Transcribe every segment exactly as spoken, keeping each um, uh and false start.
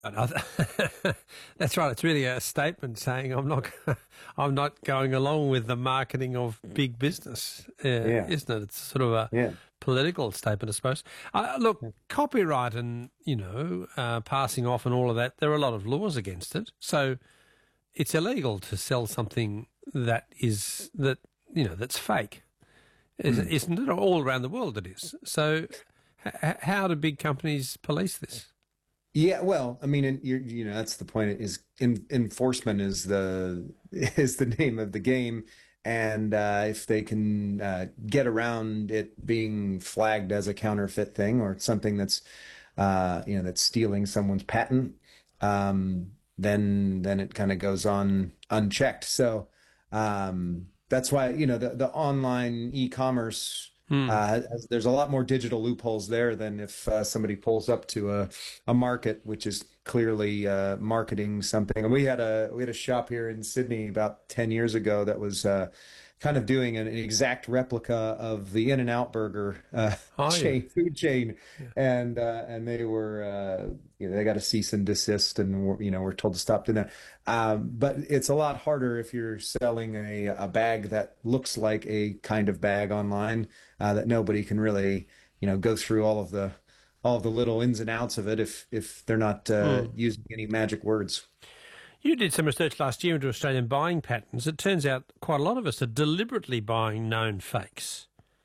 And I th- That's right. It's really a statement saying I'm not, I'm not going along with the marketing of big business, uh, Yeah, isn't it? It's sort of a yeah. political statement, I suppose. Uh, look, copyright and you know uh, passing off and all of that. There are a lot of laws against it, so it's illegal to sell something that is that you know that's fake, Mm. isn't it? All around the world, it is. So, h- how do big companies police this? Yeah, well, I mean, and you you know, that's the point. Is in, enforcement is the is the name of the game, and uh, if they can uh, get around it being flagged as a counterfeit thing or something that's uh, you know that's stealing someone's patent, um, then then it kind of goes on unchecked. So um, that's why you know the the online e-commerce. Hmm. Uh, has- there's a lot more digital loopholes there than if uh, somebody pulls up to a a market, which is clearly uh, marketing something. And we had a we had a shop here in Sydney about ten years ago that was uh, kind of doing an exact replica of the In-N-Out Burger uh, Oh yeah. chain, food chain, Yeah. and uh, and they were uh, you know they got a cease and desist, and were, you know we're told to stop doing that. Um, but it's a lot harder if you're selling a a bag that looks like a kind of bag online uh, that nobody can really you know go through all of the all of the little ins and outs of it if if they're not uh, Hmm. using any magic words. You did some research last year into Australian buying patterns. It turns out quite a lot of us are deliberately buying known fakes.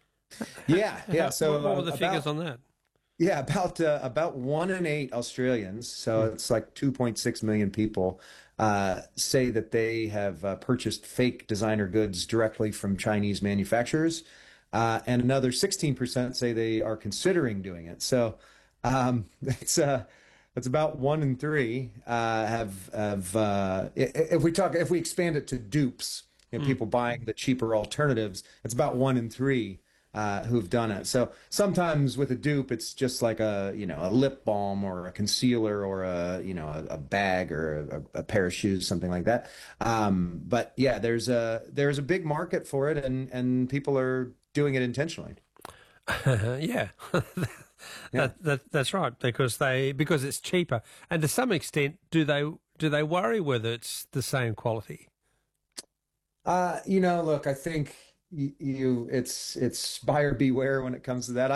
Yeah, yeah. How, what, So what were uh, the figures about on that? yeah about uh, about one in eight Australians, so Hmm. it's like two point six million people, uh, say that they have uh, purchased fake designer goods directly from Chinese manufacturers, uh, and another sixteen percent say they are considering doing it. So um, it's uh, it's about one in three uh, have have uh, if we talk if we expand it to dupes, you know, Hmm. people buying the cheaper alternatives, it's about one in three uh, who've done it. So sometimes with a dupe, it's just like a you know a lip balm or a concealer or a you know a, a bag or a, a pair of shoes, something like that. Um, but yeah, there's a there's a big market for it, and and people are doing it intentionally. Yeah, Yeah. that, that that's right because they because it's cheaper, and to some extent, do they do they worry whether it's the same quality? Uh, you know, look, I think you, you it's it's buyer beware when it comes to that.